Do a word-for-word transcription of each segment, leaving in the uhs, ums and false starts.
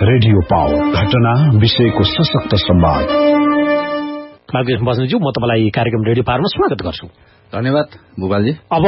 Radio power घटना विषयको सशक्त संवाद। मार्गदर्शन बस्नेज्यू, म तपाईलाई कार्यक्रम रेडियो पावरमा स्वागत गर्छु। धन्यवाद भूपालजी। अब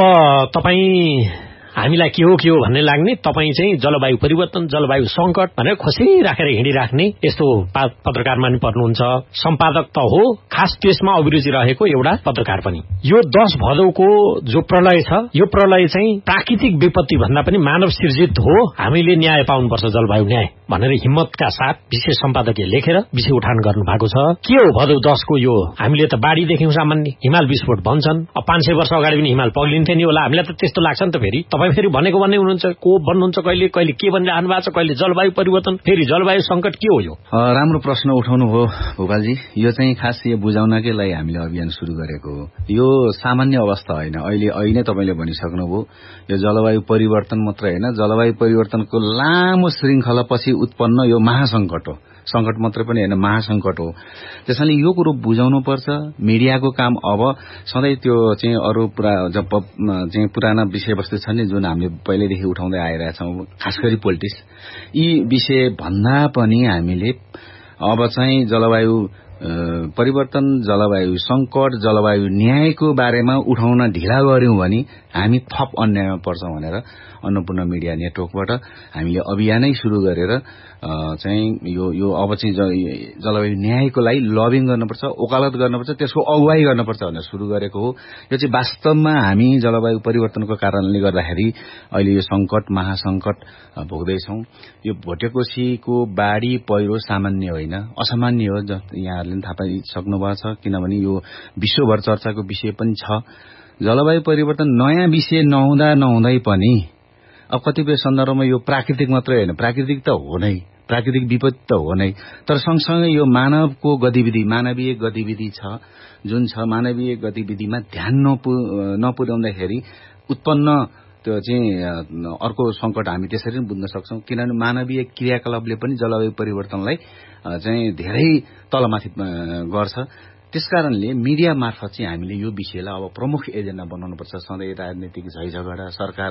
तपाईँ हामीलाई के हो के हो भन्ने लाग्ने, तपाईँ चाहिँ जलवायु परिवर्तन, जलवायु संकट भनेर खोसी राखेर हिँडिराख्ने यस्तो पत्रकारमा नि पर्नुहुन्छ। सम्पादक त हो, खास त्यसमा अभिरुचि रहेको एउटा पत्रकार पनि। यो दश भदौको जो प्रलय छ, यो प्रलय चाहिँ प्राकृतिक विपत्ति भन्दा पनि मानव सृजित हो, हामीले न्याय पाउनुपर्छ, जलवायु न्याय भनेर हिम्मतका साथ विशेष सम्पादकीय लेखेर विषय उठान गर्नु भएको छ। के हो भदौ दशको यो? हामीले त बाढी देख्यौं सामान्य, हिमाल विस्फोट भन्छन्। अब पाँच सय वर्ष अगाडि पनि हिमाल पग्लिन्थ्यो नि होला, हामीलाई त त्यस्तो लाग्छ नि त। फेरि तपाईँ फेरि भनेको भन्ने हुनुहुन्छ, को भन्नुहुन्छ, कहिले कहिले के भनिरहनु भएको छ, कहिले जलवायु परिवर्तन, फेरि जलवायु संकट। के हो यो? राम्रो प्रश्न उठाउनु हो भूपालजी। यो चाहिँ खास यो बुझाउनकै लागि हामीले अभियान सुरु गरेको हो। यो सामान्य अवस्था होइन, अहिले अहिले तपाईँले भनिसक्नुभयो। यो जलवायु परिवर्तन मात्रै होइन, जलवायु परिवर्तनको लामो श्रृंखलापछि उत्पन्न यो महासंकट हो। संकट मात्रै पनि होइन, महासंकट हो। त्यसैले यो कुरो बुझाउनु पर्छ। मिडियाको काम अब सधैँ त्यो चाहिँ अरू पुरा जब चाहिँ पुराना विषयवस्तु छन् नि, जुन हामीले पहिल्यैदेखि उठाउँदै आइरहेछौँ, खास गरी पोलिटिक्स, यी विषय भन्दा पनि हामीले अब चाहिँ जलवायु परिवर्तन, जलवायु संकट, जलवायु न्यायको बारेमा उठाउन ढिला गर्यौं भने हामी थप अन्यायमा पर्छौं भनेर अन्नपूर्ण मिडिया नेटवर्कबाट हामीले अभियानै सुरु गरेर चाहिँ यो यो अब चाहिँ जलवायु न्यायको लागि लबिङ गर्नुपर्छ, ओकालत गर्नुपर्छ, त्यसको अगुवाई गर्नुपर्छ भनेर सुरु गरेको हो। यो चाहिँ वास्तवमा हामी जलवायु परिवर्तनको कारणले गर्दाखेरि अहिले यो संकट, महासंकट भोग्दैछौं। यो भोटेकोसीको बाढी पहिरो सामान्य होइन, असामान्य हो। यहाँहरूले थाहा पाइसक्नुभएको छ, किनभने यो विश्वभर चर्चाको विषय पनि छ। जलवायु परिवर्तन नयाँ विषय नहुँदा नहुँदै पनि अब कतिपय सन्दर्भमा यो प्राकृतिक मात्रै होइन, प्राकृतिक त हो नै, प्राकृतिक विपत्ति त हो नै, तर सँगसँगै यो मानवको गतिविधि, मानवीय गतिविधि छ, जुन छ मानवीय गतिविधिमा ध्यान नपु नपुर्याउँदाखेरि उत्पन्न त्यो चाहिँ अर्को संकट हामी त्यसरी नै बुझ्न सक्छौं। किनभने मानवीय क्रियाकलापले पनि जलवायु परिवर्तनलाई चाहिँ धेरै तलमाथि गर्छ। त्यसकारणले मिडिया मार्फत चाहिँ हामीले यो विषयलाई अब प्रमुख एजेन्डा बनाउनुपर्छ। सधैँ राजनीतिक झैझगडा, सरकार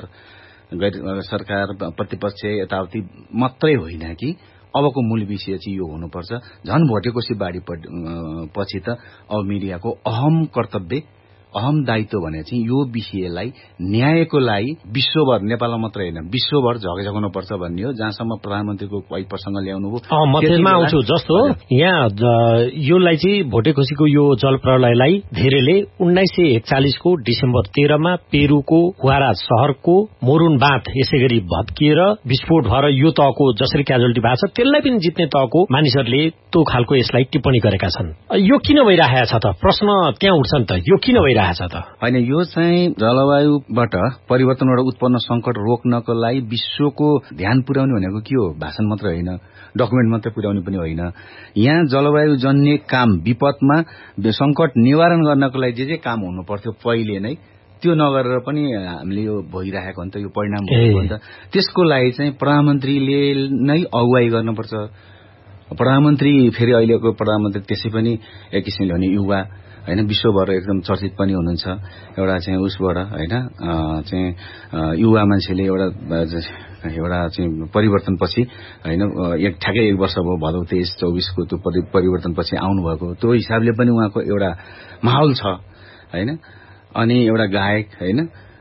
सरकार प्रतिपक्ष यताउति मात्रै होइन कि अबको मूल विषय चाहिँ यो हुनुपर्छ। झन् भोटेकोसी बाढी पछि त अब मिडियाको अहम कर्तव्य, अहम दायित्व भने चाहिँ यो विषयलाई न्यायको लागि विश्वभर, नेपालमा मात्रै होइन विश्वभर झगझगाउनु पर्छ भन्ने हो। जहाँसम्म प्रधानमन्त्रीको कोही प्रसंग ल्याउनु हो, म त्यसमा आउँछु। जस्तो यहाँ योलाई चाहिँ भोटेकोसीको यो जल प्रलयलाई धेरैले उन्नाइस सय एकचालिसको डिसेम्बर तेह्रमा पेरुको हुवारा शहरको मोरुन बाँध यसै गरी भत्किएर विस्फोट भएर यो तहको जसरी क्याजुअलिटी भएको छ त्यसलाई पनि जित्ने तहको मानिसहरूले त्यो खालको यसलाई टिप्पणी गरेका छन्। यो किन भइरहेको छ त? प्रश्न त्यहाँ उठ्छ नि त, यो किन भइरहेको होइन? यो चाहिँ जलवायुबाट परिवर्तनबाट उत्पन्न संकट रोक्नको लागि विश्वको ध्यान पुर्याउने भनेको के हो? भाषण मात्रै होइन, डकुमेन्ट मात्रै पुर्याउने पनि होइन। यहाँ जलवायु जन्य काम, विपदमा संकट निवारण गर्नको लागि जे जे काम हुनु पर्थ्यो पहिले नै, त्यो नगरेर पनि हामीले यो भइरहेको हो नि त, यो परिणाम भएको हो नि त। त्यसको लागि चाहिँ प्रधानमन्त्रीले नै अगुवाई गर्नुपर्छ। प्रधानमन्त्री फेरि अहिलेको प्रधानमन्त्री त्यसै पनि एक किसिमले भने युवा होइन, विश्वभर एकदम चर्चित पनि हुनुहुन्छ। एउटा चाहिँ उसबाट होइन चाहिँ युवा मान्छेले एउटा एउटा चाहिँ परिवर्तनपछि होइन, एक ठ्याक्कै एक वर्ष भयो, भदौ तेइस चौबिसको त्यो परिवर्तनपछि आउनुभएको, त्यो हिसाबले पनि उहाँको एउटा माहौल छ होइन। अनि एउटा गायक होइन,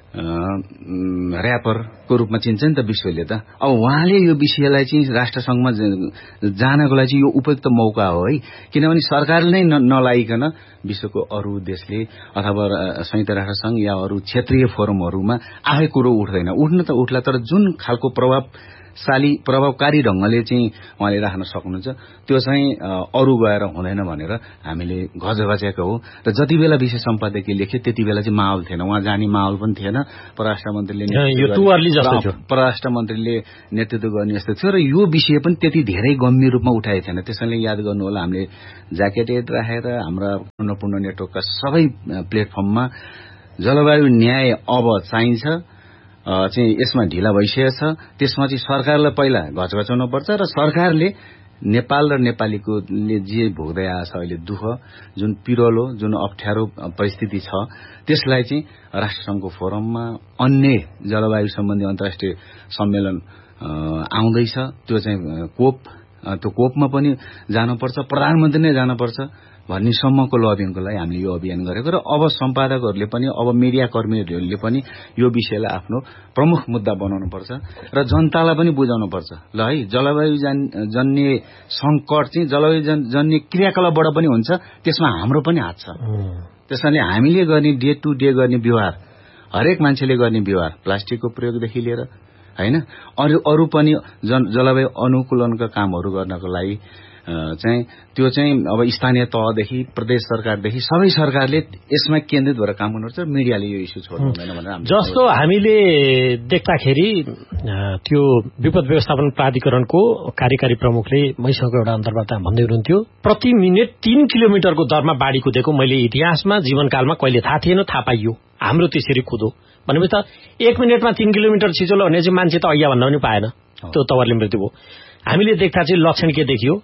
ऱ्यापरको रूपमा चिन्छ नि त विश्वले त। अब उहाँले यो विषयलाई चाहिँ राष्ट्रसंघमा जानको लागि चाहिँ यो उपयुक्त मौका हो है। किनभने सरकारले नै नलाइकन विश्वको अरू देशले अथवा संयुक्त राष्ट्रसंघ या अरू क्षेत्रीय फोरमहरूमा आफै कुरो उठ्दैन। उठ्न त उठ्ला, तर जुन खालको प्रभाव शाली प्रभावकारी ढंगले चाहिँ उहाँले राख्न सक्नुहुन्छ त्यो चाहिँ अरू गएर हुँदैन भनेर हामीले घजघजेको हो। र जति बेला विषय सम्पादकीय लेखे त्यति बेला चाहिँ माहौल थिएन, उहाँ जाने माहौल पनि थिएन। परराष्ट्र मन्त्रीले परराष्ट्र मन्त्रीले नेतृत्व गर्ने जस्तो थियो र यो विषय पनि त्यति धेरै गम्भीर रूपमा उठाएको थिएन। त्यसैले याद गर्नु होला, हामीले ज्याकेटेड राखेर हाम्रा अन्नपूर्ण नेटवर्कका सबै प्लेटफर्ममा जलवायु न्याय अब चाहिन्छ चाहिँ यसमा ढिला भइसकेको छ। त्यसमा चाहिँ सरकारलाई पहिला घचघचाउनु पर्छ र सरकारले नेपाल र नेपालीको जे भोग्दै आएको छ अहिले दुःख, जुन पिरोलो, जुन अप्ठ्यारो परिस्थिति छ, त्यसलाई चाहिँ राष्ट्रसंघको फोरममा अन्य जलवायु सम्बन्धी अन्तर्राष्ट्रिय सम्मेलन आउँदैछ, त्यो चाहिँ कोप त्यो कोपमा पनि जानुपर्छ, प्रधानमन्त्री नै जानुपर्छ भन्ने सम्मको लबिङको लागि हामीले यो अभियान गरेको र अब सम्पादकहरूले पनि अब मिडिया कर्मीहरूले पनि यो विषयलाई आफ्नो प्रमुख मुद्दा बनाउनुपर्छ र जनतालाई पनि बुझाउनुपर्छ। ल है, जलवायु जन्य संकट चाहिँ जलवायु जन्य क्रियाकलापबाट पनि हुन्छ, त्यसमा हाम्रो पनि हात छ। त्यसैले हामीले गर्ने डे टु डे गर्ने व्यवहार, हरेक मान्छेले गर्ने व्यवहार, प्लास्टिकको प्रयोगदेखि लिएर हैन अरू अरू पनि जलवायु अनुकूलनका कामहरू गर्नको लागि चाहिँ त्यो चाहिँ अब स्थानीय तहदेखि प्रदेश सरकारदेखि सबै सरकारले यसमा केन्द्रित भएर काम गर्नुपर्छ। मिडियाले यो इस्यु छोड्नु हुँदैन भनेर जस्तो हामीले देख्दाखेरि त्यो विपद व्यवस्थापन प्राधिकरणको कार्यकारी प्रमुखले मैसँगको एउटा अन्तर्वार्ता भन्दै हुनुहुन्थ्यो, प्रति मिनट तीन किलोमिटरको दरमा बाढी कुदेको मैले इतिहासमा जीवनकालमा कहिले थाहा थिएन, थाहा पाइयो। हाम्रो त्यसरी कुदो भनेपछि त एक मिनटमा तीन किलोमिटर छिचोलो भने चाहिँ मान्छे त अघि भन्दा पनि पाएन, त्यो तवरले मृत्यु भयो। हामीले देख्दा चाहिँ लक्षण के देखियो,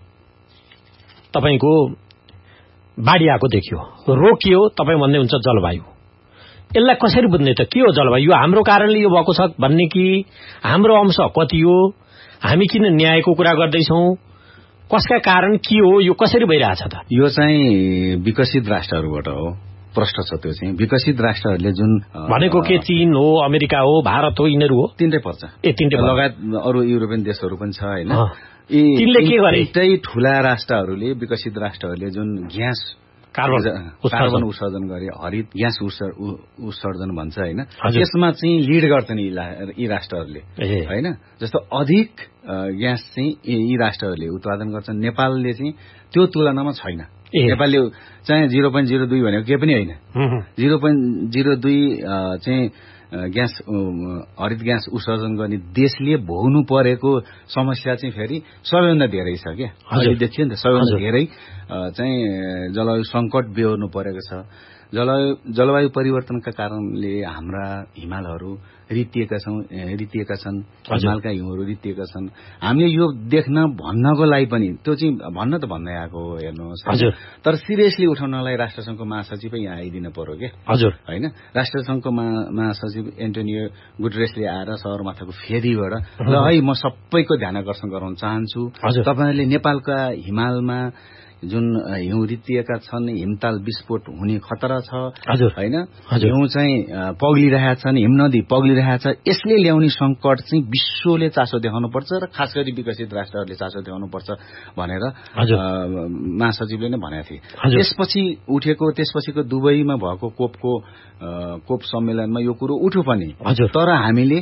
तपाईको बाढी आएको देखियो, रोकियो, तपाईँ भन्दै हुन्छ जलवायु। यसलाई कसरी बुझ्ने त, के हो जलवायु? यो हाम्रो कारणले यो भएको छ भन्ने कि हाम्रो अंश कति हो, हामी किन न्यायको कुरा गर्दैछौँ, कसका कारण के हो, यो कसरी भइरहेछ त? यो चाहिँ विकसित राष्ट्रहरूबाट हो, प्रश्न छ त्यो चाहिँ। विकसित राष्ट्रहरूले जुन भनेको के चीन हो, अमेरिका हो, भारत हो, यिनीहरू हो, तिनटै पर्छ। ए तिनटै लगायत अरू युरोपियन देशहरू पनि छ हैन। तिनले के गरे? तिनटै ठूला राष्ट्रहरूले, विकसित राष्ट्रहरूले जुन ग्यास कार्बन कार्बन उत्सर्जन गरे, हरित ग्यास उत्सर्जन भन्छ हैन, त्यसमा चाहिँ लिड गर्छन् यी राष्ट्रहरूले हैन। जस्तो अधिक ग्यास चाहिँ यी राष्ट्रहरूले उत्पादन गर्छन्। नेपालले चाहिँ त्यो तुलनामा छैन। नेपालले चाहिँ जिरो पोइन्ट जिरो दुई भनेको केही पनि होइन। जिरो पोइन्ट जिरो दुई चाहिँ ग्यास हरित ग्यास उत्सर्जन गर्ने देशले भोग्नु परेको समस्या चाहिँ फेरि सबैभन्दा धेरै छ क्या। अहिले देखियो नि त, सबैभन्दा धेरै चाहिँ जलवायु संकट बेहोर्नु परेको छ। जलवायु जलवायु परिवर्तनका कारणले हाम्रा हिमालहरू रित्तिएका छौं रित्तिएका छन्, हिमालका हिउँहरू रित्तिएका छन्। हामीले यो देख्न भन्नको लागि पनि त्यो चाहिँ भन्न त भन्दै आएको हो, हेर्नुहोस्। तर सिरियसली उठाउनलाई राष्ट्रसंघको महासचिवै यहाँ आइदिनु पर्यो के हजुर हैन। राष्ट्रसंघको महासचिव एन्टोनियो गुटेरेसले आएर सगरमाथाको फेदीबाट ल है म सबैको ध्यान आकर्षण गराउन चाहन्छु, तपाईहरुले नेपालका हिमालमा जुन हिउँ रित्तिएका छन्, हिमताल विस्फोट हुने खतरा छ हैन, हिउँ चाहिँ पग्लिरहेका छन्, हिम नदी पग्लिरहेको छ, यसले ल्याउने संकट चाहिँ विश्वले चासो देखाउनु पर्छ र खास गरी विकसित राष्ट्रहरूले चासो देखाउनु पर्छ भनेर महासचिवले नै भनेका थिए। त्यसपछि उठेको त्यसपछिको दुबईमा भएको कोपको कोप सम्मेलनमा यो कुरो उठ्यो पनि, तर हामीले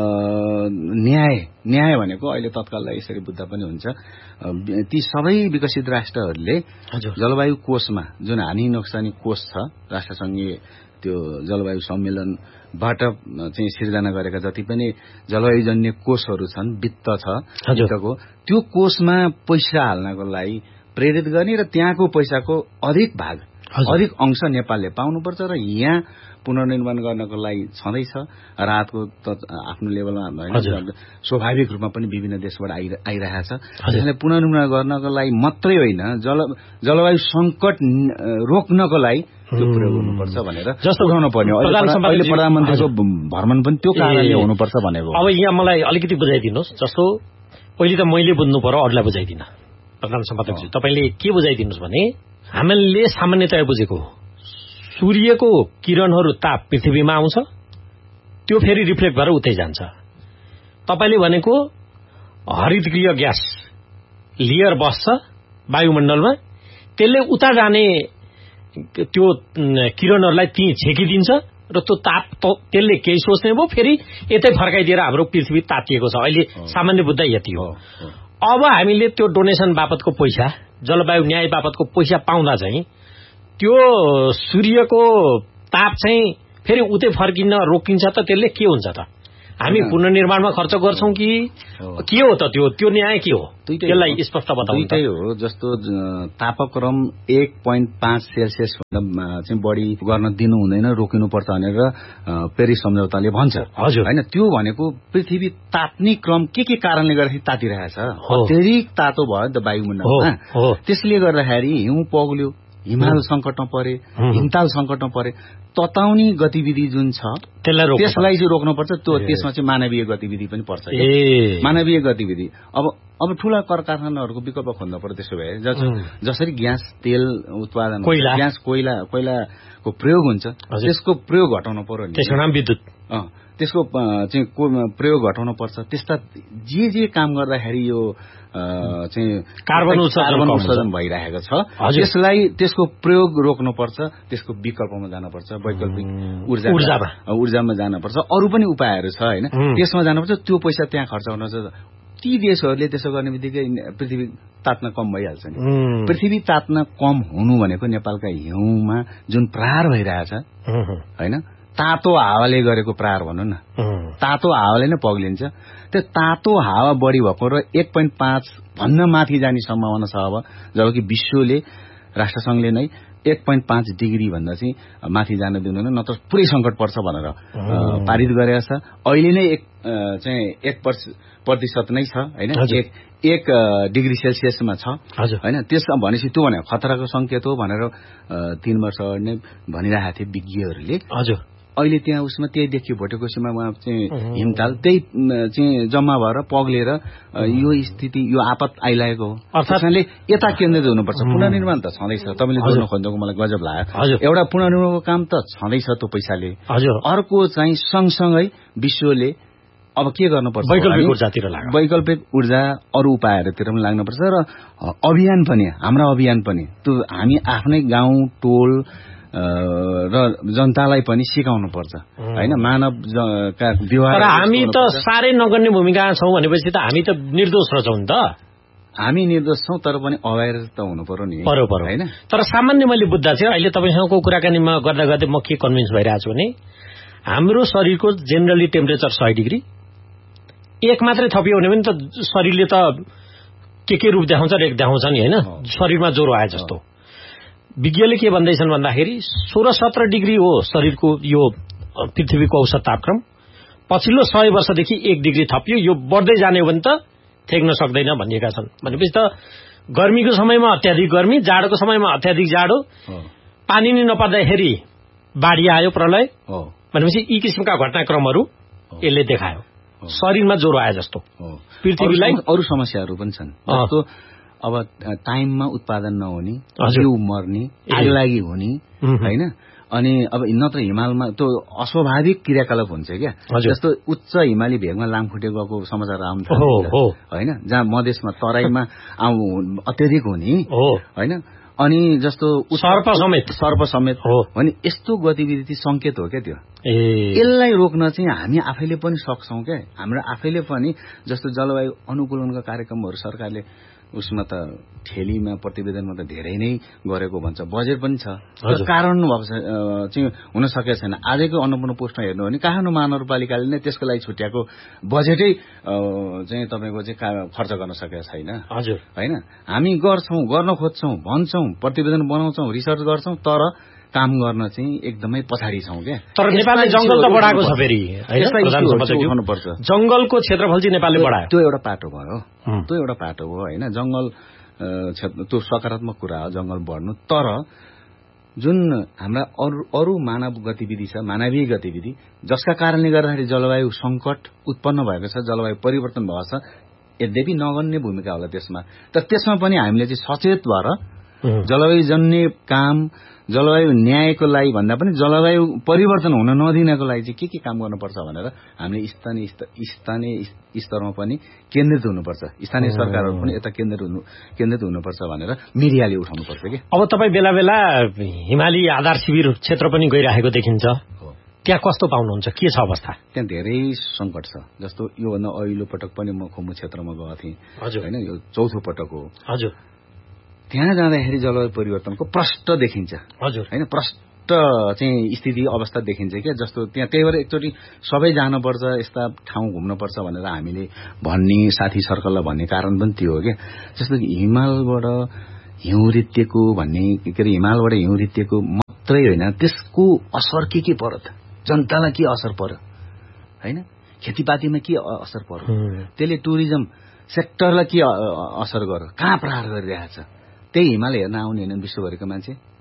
न्याय न्याय भनेको अहिले तत्काललाई यसरी बुझ्दा पनि हुन्छ। ती सबै विकसित राष्ट्रहरूले जलवायु कोषमा जुन हानि नोक्सानी कोष छ, राष्ट्रसंघीय त्यो जलवायु सम्मेलनबाट चाहिँ सिर्जना गरेका जति पनि जलवायुजन्य कोषहरू छन्, वित्त छ वित्तको, त्यो कोषमा पैसा हाल्नको लागि प्रेरित गर्ने र त्यहाँको पैसाको अधिक भाग अधिक अंश नेपालले पाउनुपर्छ र यहाँ पुनर्निर्माण गर्नको लागि छँदैछ। राहतको आफ्नो लेभलमा होइन, स्वाभाविक रूपमा पनि विभिन्न देशबाट आइरहेको छ। त्यसैले पुनर्निर्माण गर्नको लागि मात्रै होइन, जल जलवायु संकट रोक्नको लागि त्यो प्रयोग हुनुपर्छ भनेर जस्तो उठाउनु पर्ने। अहिले प्रधानमन्त्रीको भ्रमण पनि त्यो कारणले हुनुपर्छ भनेको। अब यहाँ मलाई अलिकति बुझाइदिनुहोस्। जस्तो पहिले त मैले बुझ्नु पर्यो, अरूलाई बुझाइदिन। प्रधान सम्पादकजी तपाईले के बुझाइदिनुहोस् भने, हामीले सामान्यतया बुझेको सूर्यको किरणहरू ताप पृथ्वीमा आउँछ, त्यो फेरि रिफ्लेक्ट भएर उतै जान्छ। तपाईले भनेको हरितगृह ग्यास लेयर बस्छ वायुमण्डलमा, त्यसले उता जाने त्यो किरणहरूलाई ती झेकिदिन्छ र त्यो ताप त्यसले केही सोच्ने भयो, फेरि यतै फर्काइदिएर हाम्रो पृथ्वी तातिएको छ। अहिले सामान्य बुझ्दा यति हो। अब हामीले त्यो डोनेसन बापतको पैसा, जलवायु न्याय बापतको पैसा पाउँदा चाहिँ त्यो सूर्यको ताप चाहिँ फेरि उतै फर्किन रोकिन्छ त त्यसले के हुन्छ त? हामी पुनर्निर्माणमा खर्च गर्छौं कि के हो त? त्यो त्यो न्याय के हो? त्यसलाई स्पष्ट बताउनु। दुईटै हो। जस्तो तापक्रम एक पोइन्ट पाँच सेल्सियस भन्दा चाहिँ बढी गर्न दिनु हुँदैन, रोकिनुपर्छ भनेर पेरिस सम्झौताले भन्छ हैन। त्यो भनेको पृथ्वी तात्ने क्रम के के कारणले गर्दाखेरि तातिरहेछ, अत्यधिक तातो भयो नि त वायुमण्डलमा, त्यसले गर्दाखेरि हिउँ पग्ल्यो हिमाल संकटमा परे, हिमताल संकटमा परे, तताउने गतिविधि जुन छ त्यसलाई चाहिँ रोक्नुपर्छ। त्यो त्यसमा चाहिँ मानवीय गतिविधि पनि पर्छ। मानवीय गतिविधि अब अब ठूला कर कारखानाहरूको विकल्प खोज्नु पर्यो। त्यसो भए जसरी ग्यास तेल उत्पादन, ग्यास कोइला कोइलाको प्रयोग हुन्छ त्यसको प्रयोग घटाउनु पर्यो नि। त्यसको नाम विद्युत। त्यसको चाहिँ प्रयोग घटाउनु पर्छ। त्यस्ता जे जे काम गर्दाखेरि यो चाहिँ कार्बन उत्सर्जन भइरहेको छ त्यसलाई त्यसको प्रयोग रोक्नुपर्छ। त्यसको विकल्पमा जानुपर्छ। वैकल्पिक ऊर्जा ऊर्जामा जानुपर्छ। अरू पनि उपायहरू छ होइन, त्यसमा जानुपर्छ। त्यो पैसा त्यहाँ खर्च हुनुपर्छ। ती देशहरूले त्यसो गर्ने बित्तिकै पृथ्वी तात्न कम भइहाल्छ नि। पृथ्वी तात्न कम हुनु भनेको नेपालका हिउँमा जुन प्रहार भइरहेछ होइन, तातो हावाले गरेको प्रहार भनौँ न, तातो हावाले नै पग्लिन्छ। त्यो तातो हावा बढी भएको र एक पोइन्ट पाँच भन्दा माथि जाने सम्भावना छ अब, जबकि विश्वले राष्ट्रसंघले नै एक पोइन्ट पाँच डिग्री भन्दा चाहिँ माथि जान दिँदैन, नत्र पुरै संकट पर्छ भनेर पारित गरेको छ। अहिले नै एक चाहिँ एक प्रतिशत नै छ होइन, एक एक डिग्री सेल्सियसमा छ होइन। त्यसमा भनेपछि त्यो भने खतराको संकेत हो भनेर तीन वर्ष अगाडि नै भनिरहेका थिए विज्ञहरूले। हजुर अहिले त्यहाँ उसमा त्यही देखियो भोटेकोसीमा चाहिँ हिमताल त्यही चाहिँ जम्मा भएर पग्लेर यो स्थिति यो आपत आइरहेको हो। अर्थात् यता केन्द्रित हुनुपर्छ। पुनर्निर्माण त छँदैछ, तपाईँले जोड्न खोज्नुको मलाई गजब लाग्यो। एउटा पुनर्निर्माणको काम त छँदैछ त्यो पैसाले। अर्को चाहिँ सँगसँगै विश्वले अब के गर्नुपर्छ, वैकल्पिक ऊर्जातिर लाग्छ। वैकल्पिक ऊर्जा अरू उपायहरूतिर पनि लाग्नुपर्छ र अभियान पनि, हाम्रो अभियान पनि त्यो हामी आफ्नै गाउँ टोल र जनतालाई पनि सिकाउनु पर्छ होइन, मानव व्यवहार। तर हामी त साह्रै नगर्ने भूमिका छौँ भनेपछि त हामी त निर्दोष रहेछौँ नि त। हामी निर्दोष छौँ तर पनि अवेर त हुनु पर्यो नि पर्यो पर्यो होइन। तर सामान्य मैले बुझ्दा चाहिँ अहिले तपाईँसँगको कुराकानीमा गर्दा गर्दै म के कन्भिन्स भइरहेको छु भने हाम्रो शरीरको जेनरली टेम्परेचर सय डिग्री, एक मात्रै थपियो भने पनि त शरीरले त के के रूप देखाउँछ रेख देखाउँछ नि होइन, शरीरमा ज्वरो आए जस्तो। विज्ञले के भन्दैछन् भन्दाखेरि सोह्र सत्र डिग्री हो शरीरको यो पृथ्वीको औसत तापक्रम। पछिल्लो सय वर्षदेखि एक डिग्री थपियो, यो बढ्दै जाने हो भने त थेक्न सक्दैन भनिएका छन्। भनेपछि त गर्मीको समयमा अत्याधिक गर्मी, जाडोको समयमा अत्याधिक जाडो, पानी नै नपर्दाखेरि बाढी आयो, प्रलय, भनेपछि यी किसिमका घटनाक्रमहरू यसले देखायो। शरीरमा ज्वरो आए जस्तो पृथ्वीलाई अरू समस्याहरू पनि छन्। जस्तो अब टाइममा उत्पादन नहुने, जिउ मर्ने, आगलागी हुने होइन। अनि अब नत्र हिमालमा त्यो अस्वाभाविक क्रियाकलाप हुन्छ क्या। जस्तो उच्च हिमाली भेगमा लामखुट्टे गएको समाचार आउनु थाल्यो होइन, जहाँ मधेसमा तराईमा आउ अत्याधिक हुने होइन। अनि जस्तो सर्प समेत सर्प समेत हो भने यस्तो गतिविधि संकेत हो क्या त्यो। यसलाई रोक्न चाहिँ हामी आफैले पनि सक्छौँ क्या। हाम्रो आफैले पनि जस्तो जलवायु अनुकूलनका कार्यक्रमहरू सरकारले उसमा त ठेलीमा प्रतिवेदनमा त धेरै नै गरेको भन्छ, बजेट पनि छ, तर कारण भएको चाहिँ हुन सकेको छैन। आजको अन्नपूर्ण पोस्टमा हेर्नु हो भने काठमाडौँ महानगरपालिकाले नै त्यसको लागि छुट्याएको बजेटै चाहिँ तपाईँको चाहिँ खर्च गर्न सकेको छैन। हजुर होइन, हामी गर्छौँ, गर्न खोज्छौँ, भन्छौँ, प्रतिवेदन बनाउँछौँ, रिसर्च गर्छौँ, तर काम गर्न चाहिँ एकदमै पछाडि छौँ क्या। तर नेपालले जंगल त बढाएको छ फेरि, उठाउनुपर्छ। जंगलको क्षेत्रफल चाहिँ नेपालले बढायो, त्यो एउटा पाटो भयो, त्यो एउटा पाटो हो होइन। जंगल क्षेत्र त्यो सकारात्मक कुरा हो जंगल बढ्नु। तर जुन हाम्रा अरू अरू मानव गतिविधि छ, मानवीय गतिविधि, जसका कारणले गर्दाखेरि जलवायु संकट उत्पन्न भएको छ, जलवायु परिवर्तन भएको छ, यद्यपि नगर्ने भूमिका होला त्यसमा। तर त्यसमा पनि हामीले चाहिँ सचेत भएर जलवायु जन्य काम, जलवायु न्यायको लागि भन्दा पनि जलवायु परिवर्तन हुन नदिनको लागि चाहिँ के के काम गर्नुपर्छ भनेर हामीले स्थानीय स्थानीय स्तरमा पनि केन्द्रित हुनुपर्छ। स्थानीय सरकारहरू पनि यता केन्द्रित हुनु केन्द्रित हुनुपर्छ भनेर मिडियाले उठाउनुपर्छ कि। अब तपाईँ बेला बेला हिमाली आधार शिविर क्षेत्र पनि गइरहेको देखिन्छ, त्यहाँ कस्तो पाउनुहुन्छ, के छ अवस्था? त्यहाँ धेरै सङ्कट छ। जस्तो योभन्दा अघिल्लो पटक पनि म खुम्बु क्षेत्रमा गएको थिएँ होइन, यो चौथो पटक हो। हजुर, त्यहाँ जाँदाखेरि जलवायु परिवर्तनको प्रष्ट देखिन्छ। हजुर होइन, प्रष्ट चाहिँ स्थिति अवस्था देखिन्छ क्या। जस्तो त्यहाँ त्यही भएर एकचोटि सबै जानुपर्छ, यस्ता ठाउँ घुम्नुपर्छ भनेर हामीले भन्ने साथी सर्कललाई भन्ने कारण पनि त्यो हो क्या। जस्तो कि हिमालबाट हिउँ रित्तिएको भन्ने के अरे हिमालबाट हिउँ रित्तिएको मात्रै होइन, त्यसको असर के के पर्यो त, जनतालाई के असर पर्यो होइन, खेतीपातीमा के असर पर्यो, त्यसले टुरिज्म सेक्टरलाई के असर गर्यो, कहाँ प्रहार गरिरहेको छ, त्यही हिमाल हेर्न आउने होइन विश्वभरिको मान्छे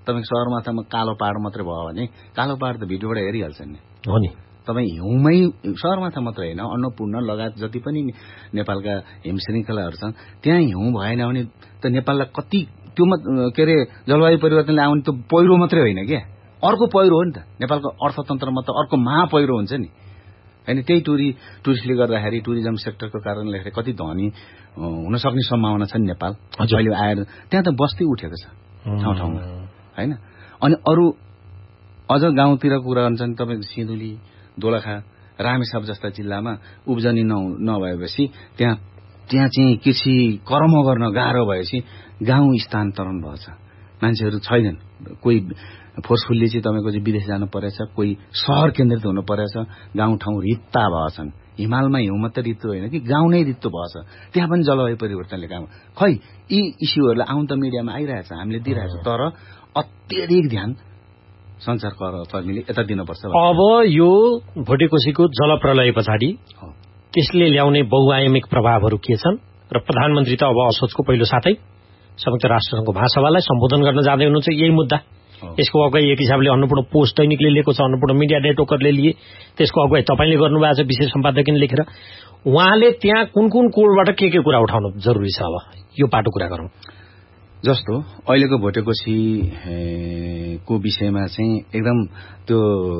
तपाईँ सगरमाथामा कालो पहाड मात्रै भयो भने कालो पहाड त भिडियोबाट हेरिहाल्छन् नि हो नि। तपाईँ हिउँमै सगरमाथा मात्रै होइन अन्नपूर्ण लगायत जति पनि नेपालका हिम श्रृङ्खलाहरू छन् त्यहाँ हिउँ भएन भने त नेपाललाई कति त्यो के अरे जलवायु परिवर्तनले आउने त्यो पहिरो मात्रै होइन क्या, अर्को पहिरो हो नि त। नेपालको अर्थतन्त्रमा त अर्को महापहिरो हुन्छ नि होइन। त्यही टुरि टुरिस्टले गर्दाखेरि टुरिज्म सेक्टरको कारणले गर्दाखेरि कति धनी हुन सक्ने सम्भावना छ नि नेपाल। अहिले आएर त्यहाँ त बस्ती उठेको छ ठाउँ ठाउँमा होइन। अनि अरू अझ गाउँतिर कुरा गर्छन् तपाईँ सिन्धुली दोलखा रामेछाप जस्ता जिल्लामा उब्जनी नभएपछि त्यहाँ त्यहाँ चाहिँ कृषि कर्म गर्न गाह्रो भएपछि गाउँ स्थानान्तरण भएछ, मान्छेहरू छैनन्। कोही फोर्सफुल्ली चाहिँ तपाईँको चाहिँ विदेश जानु परेछ, कोही सहर केन्द्रित हुनु परेछ, गाउँठाउँ रित्ता भएछन्। हिमालमा हिउँ मात्रै रित्तो होइन कि गाउँ नै रित्तो भएछ, त्यहाँ पनि जलवायु परिवर्तनले काम। खै यी इस्युहरूलाई आउन त मिडियामा आइरहेछ, हामीले दिइरहेछ, तर अत्यधिक ध्यान सञ्चारकर्मीले यता दिनुपर्छ। अब यो भोटेकोसीको जलप्रलय पछाडि त्यसले ल्याउने बहुआयामिक प्रभावहरू के छन् र प्रधानमन्त्री त अब असोजको पहिलो साथै संयुक्त राष्ट्रसङ्घको महासभालाई सम्बोधन गर्न जाँदै हुनुहुन्छ यही मुद्दा। यसको अगुवाई एक हिसाबले अन्नपूर्ण पोस्ट दैनिकले लिएको छ, अन्नपूर्ण मिडिया नेटवर्करले लिए, त्यसको अगुवाई तपाईँले गर्नुभएको छ विशेष सम्पादकीय लेखेर। उहाँले त्यहाँ कुन कुन कोडबाट के के कुरा उठाउनु जरुरी छ, अब यो पाटो कुरा गरौँ। जस्तो अहिलेको भोटेकोसी को विषयमा चाहिँ एकदम त्यो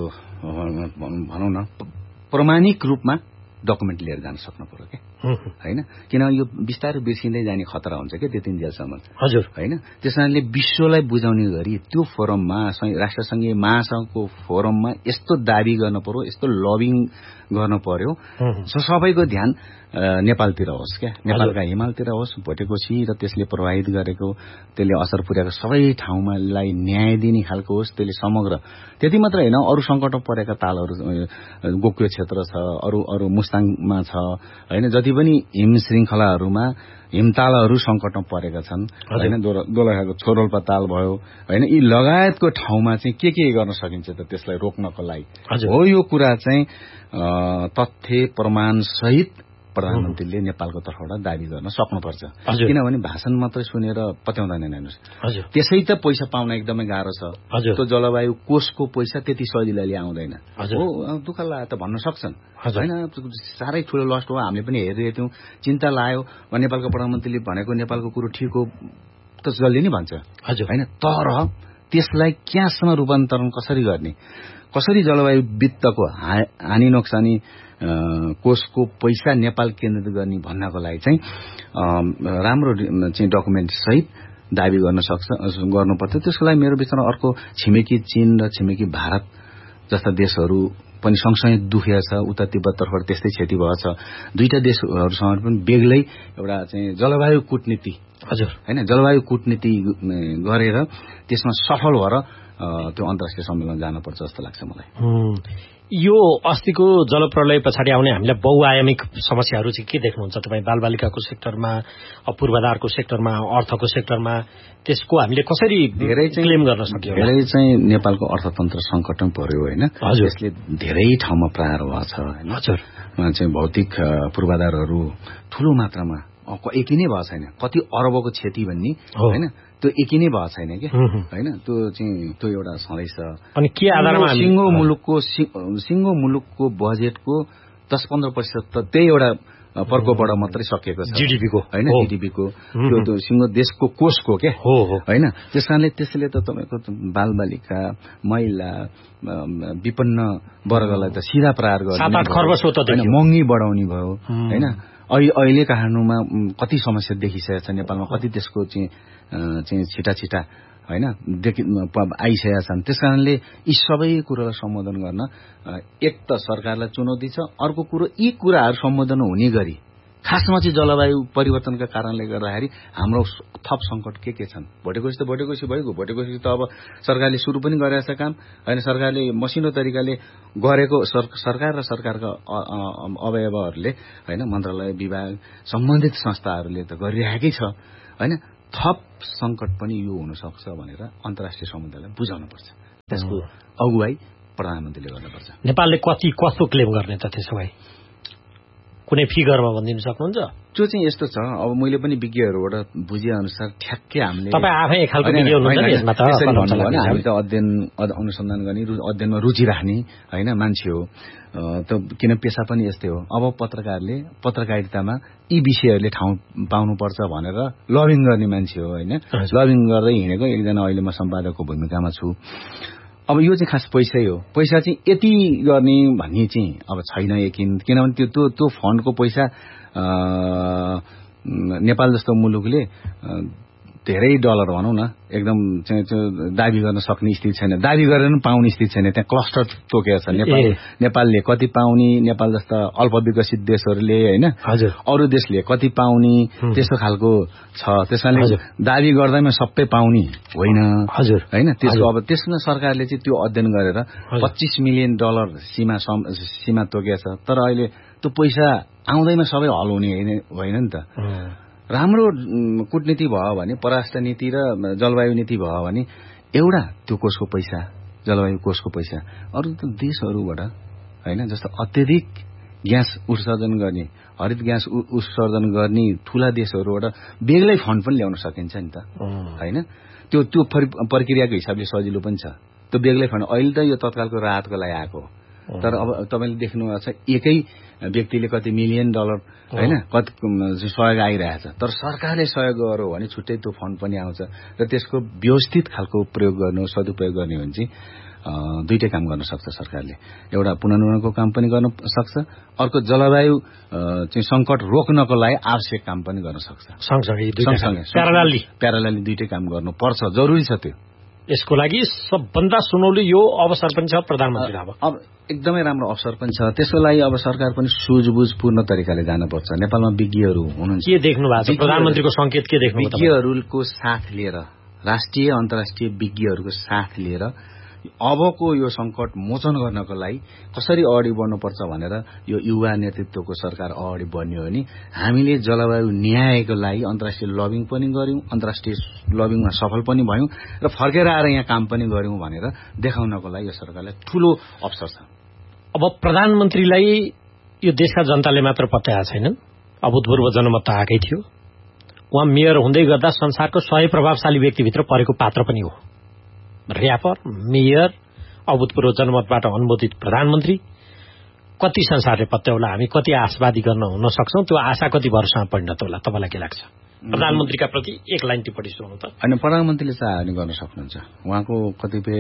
भनौँ न प्रमाणिक रूपमा डकुमेन्ट लिएर जान सक्नु पर्यो क्या होइन। किनभने यो बिस्तारै बिर्सिँदै जाने खतरा हुन्छ क्या त्यो तिनजेलसम्म हजुर होइन। त्यस कारणले विश्वलाई बुझाउने गरी त्यो फोरममा राष्ट्रसङ्घीय महासङ्घको फोरममा यस्तो दाबी गर्न पर्यो, यस्तो लबिङ गर्न पर्यो सबैको ध्यान नेपालतिर होस् क्या, नेपालका हिमालतिर होस्, भोटेकोसी र त्यसले प्रभावित गरेको त्यसले असर पुर्याएको सबै ठाउँमालाई न्याय दिने खालको होस्, त्यसले समग्र। त्यति मात्र होइन, अरू सङ्कटमा परेका तालहरू गोक्यो क्षेत्र छ, अरू अरू मुस्ताङमा छ होइन, जति पनि हिम श्रृङ्खलाहरूमा हिमतालहरू सङ्कटमा परेका छन् होइन। दोलखाको छोरोल्पा ताल भयो होइन, यी लगायतको ठाउँमा चाहिँ के के गर्न सकिन्छ त त्यसलाई रोक्नको लागि हो। यो कुरा चाहिँ तथ्य प्रमाण सहित प्रधानमन्त्रीले नेपालको तर्फबाट दाबी गर्न सक्नुपर्छ। किनभने भाषण मात्रै सुनेर पत्याउँदैन हेर्नुहोस्, त्यसै त पैसा पाउन एकदमै गाह्रो छ। त्यो जलवायु कोषको पैसा त्यति सजिलोले आउँदैन हो, दुःख लाग्यो त भन्न सक्छन् होइन, साह्रै ठुलो लस्ट हो। हामीले पनि हेरिरहेको थियौँ, चिन्ता लाग्यो। नेपालको प्रधानमन्त्रीले भनेको नेपालको कुरो ठिक हो त जसले नै भन्छ होइन, तर त्यसलाई क्यासमा रूपान्तरण कसरी गर्ने, कसरी जलवायु वित्तको हानि नोक्सानी कोषको पैसा नेपाल केन्द्रित गर्ने भन्नको लागि चाहिँ राम्रो चाहिँ डकुमेन्ट सहित दाबी गर्न सक्छ गर्नुपर्छ। त्यसको लागि मेरो विचारमा अर्को छिमेकी चीन र छिमेकी भारत जस्ता देशहरू पनि सँगसँगै दुखिया छ, उता तिब्बततर्फबाट त्यस्तै क्षति भएको छ। दुईटा देशहरूसँग पनि बेग्लै एउटा चाहिँ जलवायु कूटनीति हजुर होइन, जलवायु कूटनीति गरेर त्यसमा सफल भएर त्यो अन्तर्राष्ट्रिय सम्मेलन जानुपर्छ जस्तो लाग्छ मलाई। यो अस्तिको जलप्रलय पछाडि आउने हामीलाई बहुआयामिक समस्याहरू चाहिँ के देख्नुहुन्छ तपाईँ? बालबालिकाको सेक्टरमा, पूर्वाधारको सेक्टरमा, अर्थको सेक्टरमा त्यसको हामीले कसरी धेरै क्लेम गर्न सक्यौँ? धेरै चाहिँ नेपालको अर्थतन्त्र सङ्कटमा पर्यो होइन, यसले धेरै ठाउँमा प्रहार भएको छ होइन। हजुर चाहिँ भौतिक पूर्वाधारहरू ठुलो मात्रामा एकै नै भएको छैन, कति अरबको क्षति भन्ने होइन त्यो एकै नै भएको छैन कि होइन, त्यो चाहिँ त्यो एउटा छँदैछ। अनि के आधारमा सिङ्गो मुलुकको सिङ्गो मुलुकको बजेटको दस पन्ध्र प्रतिशत त त्यही एउटा पर्कोबाट मात्रै सकिएको छ जिडिपीको होइन, जिडिपीको त्यो त्यो सिङ्गो देशको कोषको के होइन। त्यस कारणले त्यसले त तपाईँको बालबालिका महिला विपन्न वर्गलाई त सिधा प्रहार गर्ने, महँगी बढाउने भयो होइन। अहिले काठमाडौँमा कति समस्या देखिसकेको छ नेपालमा, कति त्यसको चाहिँ चाहिँ छिटा छिटा होइन आइसकेका छन्। त्यस कारणले यी सबै कुरालाई सम्बोधन गर्न एक त सरकारलाई चुनौती छ, अर्को कुरो यी कुराहरू सम्बोधन हुने गरी खासमा चाहिँ जलवायु परिवर्तनका कारणले गर्दाखेरि हाम्रो थप सङ्कट के के छन्। भोटेकोसी त भोटेकोसी भइगयो, भोटेकोसी त अब सरकारले सुरु पनि गरेको छ काम होइन, सरकारले मसिनो तरिकाले गरेको सरकार र सरकारका अवयवहरूले होइन, मन्त्रालय विभाग सम्बन्धित संस्थाहरूले त गरिरहेकै छ होइन। थप सङ्कट पनि यो हुनसक्छ भनेर अन्तर्राष्ट्रिय समुदायलाई बुझाउनुपर्छ, त्यसको अगुवाई प्रधानमन्त्रीले गर्नुपर्छ। नेपालले कति कस्तो क्लेम गर्ने त त्यसो भए कुनै फिगरमा भनिदिनु सक्नुहुन्छ? त्यो चाहिँ यस्तो छ। अब मैले पनि विज्ञहरूबाट बुझे अनुसार ठ्याक्कै हामीले तपाईँ आफै एक खालको विज्ञ हुनुहुन्छ नि यसमा त। हामी त अध्ययन अनुसन्धान गर्ने अध्ययनमा रुचि राख्ने होइन मान्छे हो त, किन पेसा पनि यस्तै हो। अब पत्रकारले पत्रकारितामा यी विषयहरूले ठाउँ पाउनुपर्छ भनेर लबिङ गर्ने मान्छे हो होइन। लबिङ गर्दै हिँडेको एकजना अहिले म सम्पादकको भूमिकामा छु। अब यो चाहिँ खास पैसै हो। पैसा चाहिँ यति गर्ने भन्ने चाहिँ अब छैन यकिन, किनभने त्यो त्यो त्यो फन्डको पैसा नेपाल जस्तो मुलुकले धेरै डलर भनौँ न एकदम चाहिँ दाबी गर्न सक्ने स्थिति छैन, दाबी गरेर पनि पाउने स्थिति छैन। त्यहाँ क्लस्टर तोकेको छ नेपाल। नेपालले कति पाउने, नेपाल जस्ता अल्प विकसित देशहरूले होइन, अरू देशले कति पाउने, त्यस्तो खालको छ। त्यसैले दाबी गर्दैमा सबै पाउने होइन हजुर होइन। त्यसको अब त्यसमा सरकारले चाहिँ त्यो अध्ययन गरेर पच्चीस मिलियन डलर सीमा सीमा तोकेको छ। तर अहिले त्यो पैसा आउँदैमा सबै हल हुने होइन नि त। राम्रो कूटनीति भयो भने, परराष्ट्र नीति र जलवायु नीति भयो भने एउटा त्यो कोषको पैसा, जलवायु कोषको पैसा अरू त देशहरूबाट होइन, जस्तो अत्यधिक ग्यास उत्सर्जन गर्ने, हरित ग्यास उत्सर्जन गर्ने ठूला देशहरूबाट बेग्लै फन्ड पनि ल्याउन सकिन्छ नि त होइन। त्यो त्यो प्रक्रियाको हिसाबले सजिलो पनि छ त्यो बेग्लै फन्ड। अहिले त यो तत्कालको राहतको लागि आएको, तर अब तपाईँले देख्नुभएको छ एकै व्यक्तिले कति मिलियन डलर होइन कति सहयोग आइरहेछ। तर सरकारले सहयोग गर्यो भने छुट्टै त्यो फन्ड पनि आउँछ र त्यसको व्यवस्थित खालको प्रयोग गर्नु, सदुपयोग गर्ने हो भने चाहिँ दुईटै काम गर्न सक्छ सरकारले। एउटा पुनर्निर्माणको काम पनि गर्न सक्छ, अर्को जलवायु चाहिँ सङ्कट रोक्नको लागि आवश्यक काम पनि गर्न सक्छ। सँगसँगै प्यारालली प्यारालली दुईटै काम गर्नुपर्छ, जरुरी छ त्यो। यसको लागि सबभन्दा सुनौलो यो अवसर पनि छ प्रधानमन्त्री। अब अब एकदमै राम्रो अवसर पनि छ। त्यसको लागि अब सरकार पनि सुझबुझपूर्ण तरिकाले जानुपर्छ। नेपालमा विज्ञहरू हुनुहुन्छ, के देख्नु भएको छ प्रधानमन्त्रीको संकेत के देख्नु? विज्ञहरूको साथ लिएर, राष्ट्रिय अन्तर्राष्ट्रिय विज्ञहरूको साथ लिएर अबको यो संकट मोचन गर्नको लागि कसरी अगाडि बढ्नुपर्छ भनेर यो युवा नेतृत्वको सरकार अगाडि बढ्ने हो नि। हामीले जलवायु न्यायको लागि अन्तर्राष्ट्रिय लबिङ पनि गर्यौं, अन्तर्राष्ट्रिय लबिङमा सफल पनि भयौं र फर्केर आएर यहाँ काम पनि गर्यौं भनेर देखाउनको लागि यो सरकारलाई ठूलो अवसर छ। अब प्रधानमन्त्रीलाई यो देशका जनताले मात्र पत्याएका छैनन्, अभूतपूर्व जनमत आएकै थियो। उहाँ मेयर हुँदै गर्दा संसारको सय प्रभावशाली व्यक्तिभित्र परेको पात्र पनि हो। र्यापर, मेयर, अभूतपूर्व जनमतबाट अनुमोदित प्रधानमन्त्री, कति संसारले पत्याउला? हामी कति आशावादी गर्न हुन सक्छौं? त्यो आशा कति भरोसामा परिणत होला? तपाईँलाई के लाग्छ? प्रधानमन्त्रीका प्रति एक लाइन टिप्पणी सुनाउनु त। होइन, प्रधानमन्त्रीले चाहे भने गर्न सक्नुहुन्छ। उहाँको कतिपय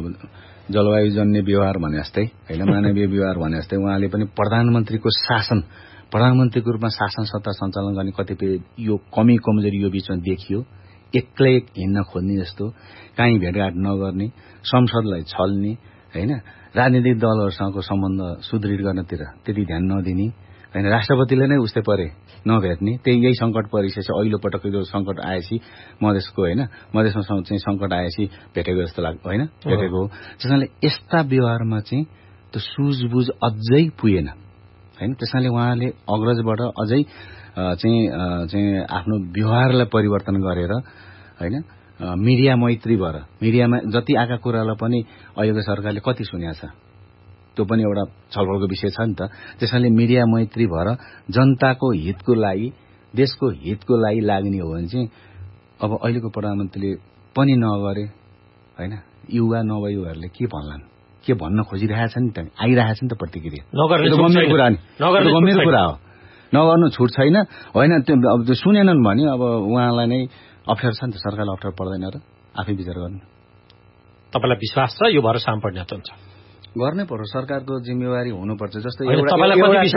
जलवायुजन्य व्यवहार भने जस्तै होइन, मानवीय व्यवहार भने जस्तै उहाँले पनि प्रधानमन्त्रीको शासन, प्रधानमन्त्रीको रूपमा शासन सत्ता सञ्चालन गर्ने कतिपय यो कमी कमजोरी यो बीचमा देखियो। एक्लै हिँड्न खोज्ने जस्तो, काहीँ भेटघाट नगर्ने, संसदलाई छल्ने होइन, राजनीतिक दलहरूसँगको सम्बन्ध सुदृढ गर्नतिर त्यति ध्यान नदिने होइन, राष्ट्रपतिले नै उस्तै परे नभेट्ने। त्यही यही संकट परिसकेपछि अघिल्लो पटक जो संकट आएपछि मधेसको होइन, मधेसमा चाहिँ संकट आएपछि भेटेको जस्तो लाग्यो होइन, भेटेको हो। त्यसैले यस्ता व्यवहारमा चाहिँ त्यो सुझबुझ अझै पुगेन होइन। त्यसैले उहाँले अग्रजबाट अझै चाहिँ चाहिँ आफ्नो व्यवहारलाई परिवर्तन गरेर होइन, मिडिया मैत्री भएर, मिडियामा जति आएका कुरालाई पनि अहिलेको सरकारले कति सुनेको छ त्यो पनि एउटा छलफलको विषय छ नि त। त्यसैले मिडिया मैत्री भएर जनताको हितको लागि, देशको हितको लागि लाग्ने हो भने चाहिँ अब अहिलेको प्रधानमन्त्रीले पनि नगरे होइन, युवा नवयुवाहरूले के भन्लान्, के भन्न खोजिरहेछ नि त, आइरहेछ नि त प्रतिक्रिया। गम्भीर कुरा नि, गम्भीर कुरा हो, नगर्नु छुट छैन होइन। त्यो अब त्यो सुनेनन् भने अब उहाँलाई नै अप्ठ्यारो छ नि त, सरकारलाई अप्ठ्यारो पर्दैन र आफै विचार गर्नु। तपाईँलाई विश्वास छ यो भरोसा परिणत हुन्छ? गर्नै पर्यो, सरकारको जिम्मेवारी हुनुपर्छ। जस्तो मलाई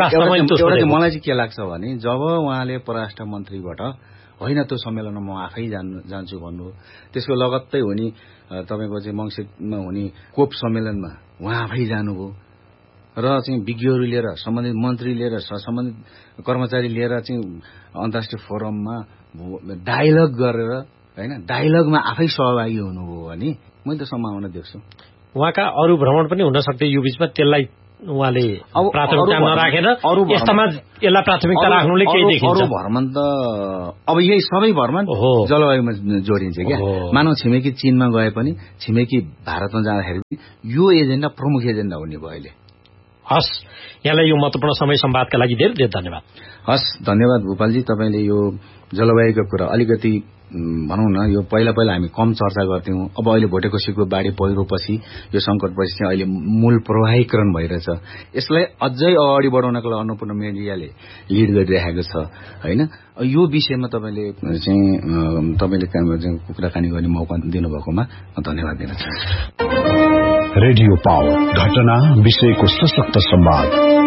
चाहिँ के लाग्छ भने जब उहाँले परराष्ट्र मन्त्रीबाट होइन त्यो सम्मेलनमा म आफै जान्नु जान्छु भन्नु, त्यसको लगत्तै हुने तपाईँको चाहिँ मङ्सिरमा हुने कोप सम्मेलनमा उहाँ आफै जानुभयो र चाहिँ विज्ञहरू लिएर, सम्बन्धित मन्त्री लिएर, सम्बन्धित कर्मचारी लिएर चाहिँ अन्तर्राष्ट्रिय फोरममा डायलग गरेर होइन, डायलगमा आफै सहभागी हुनुभयो भने मैले त सम्भावना देख्छु। उहाँका अरू भ्रमण पनि हुन सक्थ्यो यो बीचमा, त्यसलाई उहाँले प्राथमिकता नराखेर यस्तामा यसलाई प्राथमिकता राख्नुले केही देखिन्छ? अरू भ्रमण त अब यही सबै भ्रमण जलवायुमा जोडिन्छ क्या। मानव छिमेकी चीनमा गए पनि, छिमेकी भारतमा जाँदाखेरि यो एजेन्डा प्रमुख एजेन्डा हुने भयो अहिले हस्, यहाँलाई यो महत्त्वपूर्ण समय संवादका लागि धेरै धेरै धन्यवाद। हस्, धन्यवाद भूपालजी। तपाईँले यो जलवायुको कुरा अलिकति भनौँ न, यो पहिला पहिला हामी कम चर्चा गर्थ्यौं। अब अहिले भोटेकोसीको बाढी पहिरोपछि यो संकटपछि चाहिँ अहिले मूल प्रवाहीकरण भइरहेछ। यसलाई अझै अगाडि बढाउनको लागि अन्नपूर्ण मिडियाले लिड गरिरहेको छ हैन। यो विषयमा तपाईँले चाहिँ तपाईँले कुराकानी गर्ने मौका दिनुभएकोमा म धन्यवाद दिन चाहन्छु। रेडियो पावर, घटना विषयको सशक्त संवाद।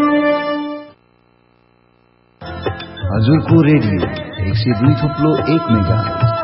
हजुरको रेडियो एक सय दुई थुप्लो एक मेगा।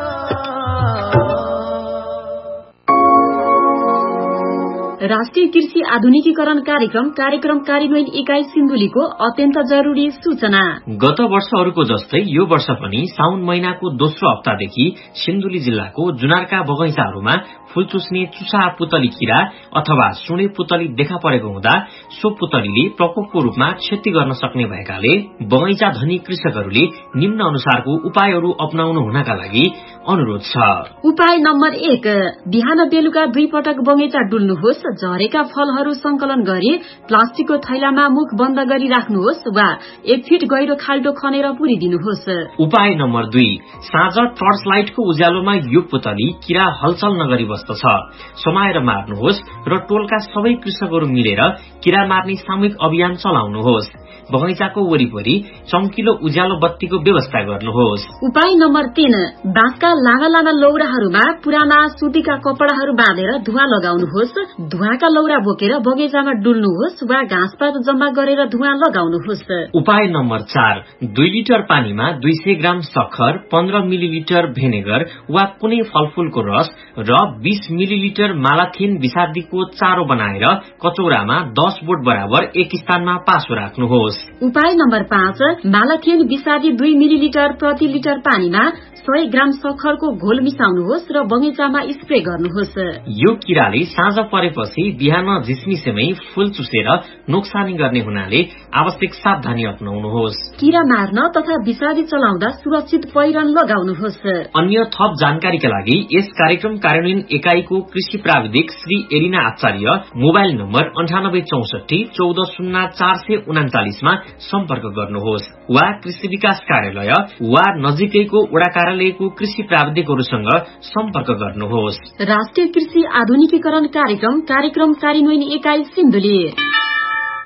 राष्ट्रिय कृषि आधुनिकीकरण कार्यक्रम कार्यक्रम कार्यान्वयन इकाई सिन्धुलीको अत्यन्त जरूरी सूचना। गत वर्षहरूको जस्तै यो वर्ष पनि साउन महिनाको दोस्रो हप्तादेखि सिन्धुली जिल्लाको जुनारका बगैँचाहरूमा फूल चुस्ने चुसा पुतली किरा अथवा सुणे पुतली देखा परेको हुँदा सो पुतलीले प्रकोपको रूपमा क्षति गर्न सक्ने भएकाले बगैँचा धनी कृषकहरूले निम्न अनुसारको उपायहरू अपनाउनु हुनका लागि अनुरोध छ। उपाय नम्बर एक, बिहान बेलुका दुई पटक बगैँचा डुल्नुहोस्। झरेका फलहरू संकलन गरी प्लास्टिकको थैलामा मुख बन्द गरी राख्नुहोस् वा एक फिट गहिरो खाल्टो खनेर पुरिदिनुहोस्। उपाय नम्बर दुई, साँझ टर्च लाइटको उज्यालोमा यो पुतली किरा हलचल नगरी बस्दछ, समाएर मार्नुहोस् र टोलका सबै कृषकहरू मिलेर किरा मार्ने सामूहिक अभियान चलाउनुहोस्। बगैँचाको वरिपरि चम्किलो उज्यालो बत्तीको व्यवस्था गर्नुहोस्। उपाय नम्बर तीन, बाँसका लामा लामा लौराहरूमा पुराना सुतीका कपडाहरू बाँधेर धुवा लगाउनुहोस्। धुवाका लौरा बोकेर बगैँचामा डुल्नुहोस् वा घाँसपात जम्मा गरेर धुवा लगाउनुहोस्। उपाय नम्बर चार, दुई लिटर पानीमा दुई सय ग्राम सक्खर, पन्ध्र मिलिलिटर भेनेगर वा कुनै फलफूलको रस र बीस मिलिलिटर मालाथिन विषादीको चारो बनाएर कचौरामा दस बोट बराबर एक स्थानमा पासो राख्नुहोस्। उपाय नम्बर पाँच, मालाथिन विषादी दुई मिलिलिटर प्रति लिटर पानीमा सय ग्राम सक्खरको घोल मिसाउनुहोस् र बगैँचामा स्प्रे गर्नुहोस्। यो किराले साँझ परेपछि बिहान झिसमिसेमै फूल चुसेर नोक्सानी गर्ने हुनाले आवश्यक सावधानी अपनाउनुहोस्। किरा मार्न तथा विषादी चलाउँदा सुरक्षित पहिरन लगाउनुहोस्। अन्य थप जानकारीका लागि यस कार्यक्रम कार्यान्वयन एकाईको कृषि प्राविधिक श्री एरिना आचार्य मोबाइल नम्बर अन्ठानब्बे चौसठी चौध शून्य चार सय उनाचालिसमा सम्पर्क गर्नुहोस् वा कृषि विकास कार्यालय वा नजिकैको वडा कार्यालयको कृषि प्राविधिकहरूसँग सम्पर्क गर्नुहोस्। राष्ट्रिय कृषि आधुनिकीकरण कार्यक्रम कार्यक्रम कार्यान्वयन एकाई सिन्धुली।